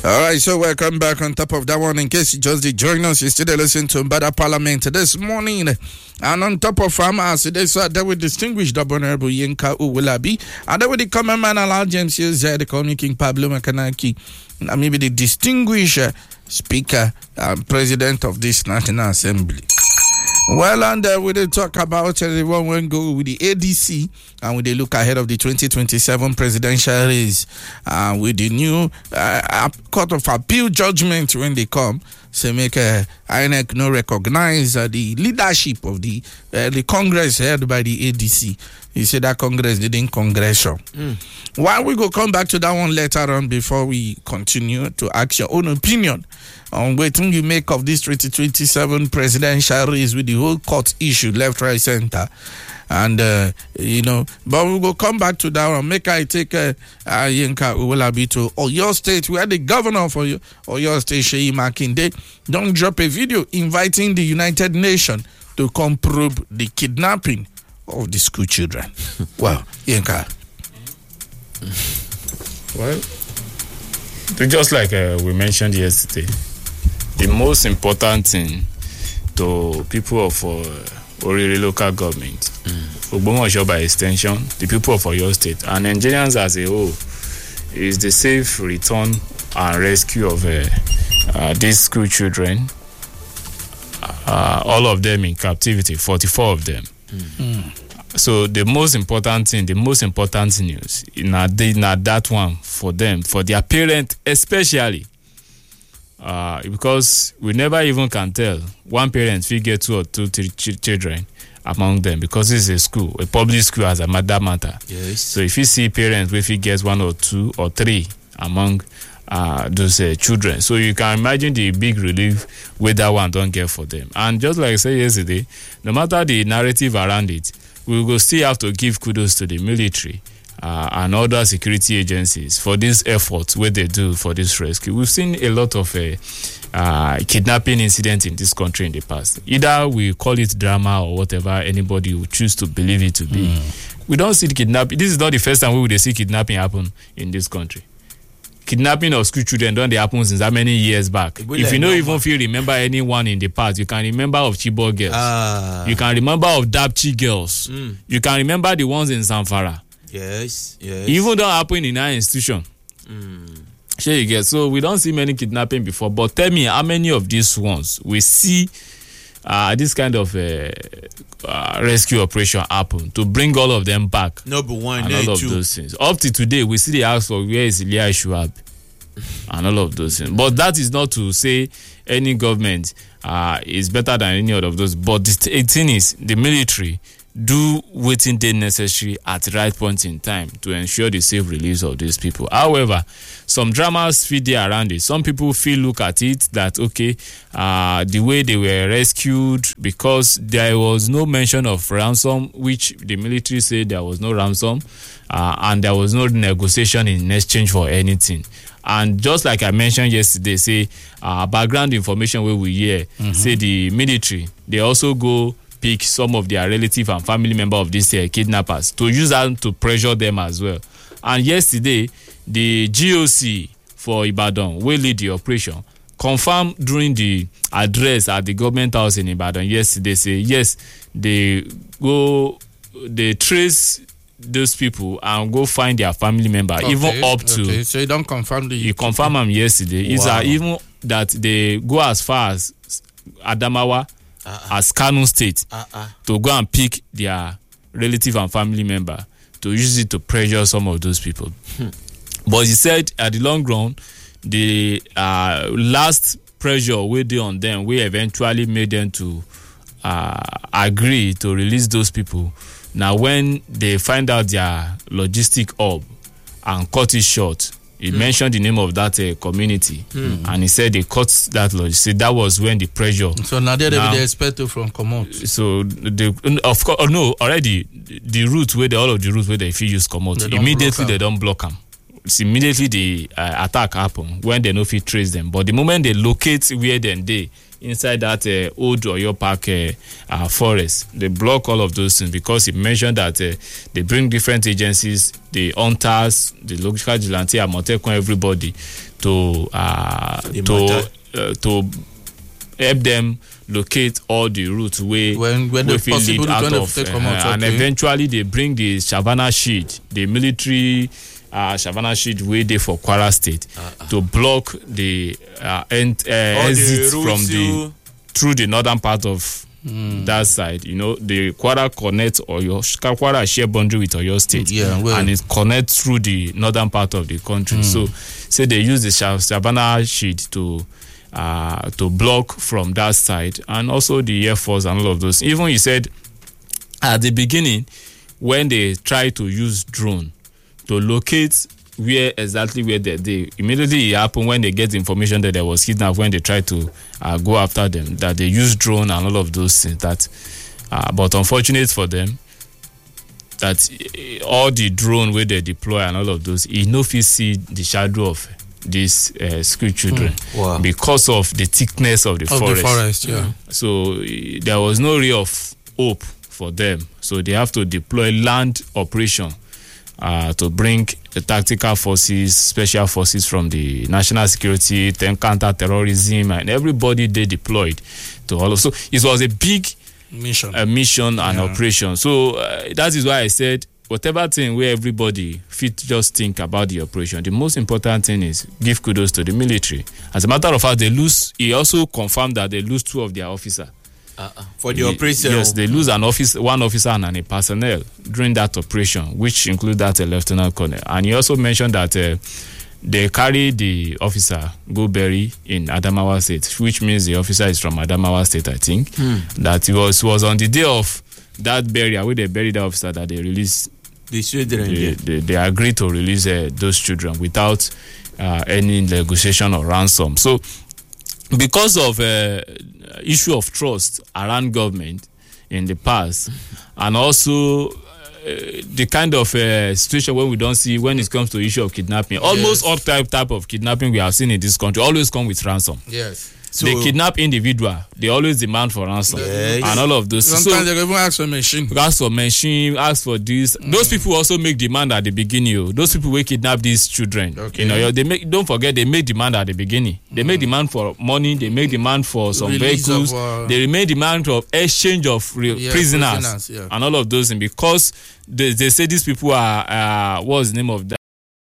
All right, so welcome back. On top of that one, in case you just did join us, you still listening to Mbada Parliament this morning. And on top of farmers, today, so that we distinguished the Honorable Yinka Uwulabi, and then with the common man, Alhaji James Yeze, the Common King Pablo Makanaki, and maybe the distinguished Speaker and President of this National Assembly. Well, and we will talk about the one when go with the ADC, and we will look ahead of the 2027 presidential race with the new Court of Appeal judgment when they come. So make INEC no recognize the leadership of the Congress held by the ADC. He said that Congress didn't congression. While we go come back to that one later on before we continue to ask your own opinion on what you make of this 2027 presidential race with the whole court issue, left, right, center. And, but we will come back to that one. Make I take Yinka Uwulabi to Oyo State, where the governor for Oyo State, Seyi Makinde, don't drop a video inviting the United Nations to come probe the kidnapping of the school children. Well, Yinka. Well, just like we mentioned yesterday, the most important thing to people of Oriri local government, Ogbomoso by extension, the people of Oyo State, and Nigerians as a whole, is the safe return and rescue of these school children, all of them in captivity, 44 of them. So the most important news in that one for them, for their parents especially, because we never even can tell one parent will get 2 or 3 children among them, because it's a school, a public school as a matter. Yes. So if you see parents if he gets 1 or 2 or 3 among those children, so you can imagine the big relief where that one don't get for them. And just like I said yesterday, no matter the narrative around it, we will still have to give kudos to the military and other security agencies for this effort where they do for this rescue. We've seen a lot of kidnapping incidents in this country in the past. Either we call it drama or whatever anybody would choose to believe it to be. We don't see kidnapping. This is not the first time we would see kidnapping happen in this country. Kidnapping of school children don't happen since that many years back. If you don't even remember anyone in the past, you can remember of Chibok girls. You can remember of Dapchi girls. You can remember the ones in Zamfara. Yes. Even don't happen in our institution. Sure you get. So we don't see many kidnapping before. But tell me, how many of these ones we see this kind of rescue operation happen to bring all of them back? Number one, and all of those things. Up to today, we see the ask for where is Ilia Shuab and all of those things. But that is not to say any government is better than any other of those. But the thing is, the military do waiting day necessary at the right point in time to ensure the safe release of these people. However, some dramas feed there around it. Some people look at it that the way they were rescued, because there was no mention of ransom, which the military said there was no ransom, and there was no negotiation in exchange for anything. And just like I mentioned yesterday, say background information where we hear, say the military, they also go pick some of their relative and family member of these kidnappers to use them to pressure them as well. And yesterday, the GOC for Ibadan, will lead the operation, confirmed during the address at the government house in Ibadan yesterday, say yes, they trace those people and go find their family member, even up to. Okay, so you don't confirm the. You confirm them yesterday. Wow. It's even that they go as far as Adamawa, as Kano State, to go and pick their relative and family member to use it to pressure some of those people. But he said at the long run, the last pressure we did on them, we eventually made them to agree to release those people. Now, when they find out their logistic hub and cut it short, he mentioned the name of that community, and he said they cut that logistic. That was when the pressure. So now they expect to from come out. So of course, no, already the route where all of the routes where they feel use come out immediately, they don't block them. immediately the attack happen when they no fit trace them. But the moment they locate where they inside that old Oyo Park forest, they block all of those things, because it mentioned that they bring different agencies, the hunters, the local vigilante, Amotekun, everybody to help them locate all the routes where when the possible lead out of, and eventually they bring the Savannah Shield, the military Savannah Shield way there for Kwara State to block the exit from through the northern part of that side. You know, the Kwara connects Kwara share boundary with Oyo State, and it connects through the northern part of the country. So they use the Savannah Shield to block from that side, and also the Air Force and all of those. Even he said at the beginning, when they try to use drone to locate where they immediately it happened when they get information that there was kidnapped, when they try to go after them, that they use drone and all of those things. That but unfortunate for them, that all the drone where they deploy and all of those, you know, if you see the shadow of these school children because of the thickness of the forest. So there was no ray of hope for them. So they have to deploy land operation to bring the tactical forces, special forces from the national security, counter-terrorism, and everybody they deployed to all of. So it was a big mission and operation. So that is why I said, whatever thing where everybody fit just think about the operation, the most important thing is give kudos to the military. As a matter of fact, he also confirmed that they lose 2 of their officers. For the operation? Yes, they lose one officer and a personnel during that operation, which include that lieutenant colonel. And he also mentioned that they carry the officer go bury in Adamawa State, which means the officer is from Adamawa State, I think. That it was on the day of that burial, where they buried the officer, that they released the children. They agreed to release those children without any negotiation or ransom. So because of issue of trust around government in the past, and also the kind of situation where we don't see when it comes to issue of kidnapping, almost all type of kidnapping we have seen in this country always come with ransom. So they kidnap individual, they always demand for ransom and all of those. Sometimes they even ask for machine. Ask for this. Those people also make demand at the beginning. Those people will kidnap these children. You know, don't forget they make demand at the beginning. They make demand for money. They make demand for some release vehicles. They make demand of exchange of prisoners and all of those things, because they say these people are what's the name of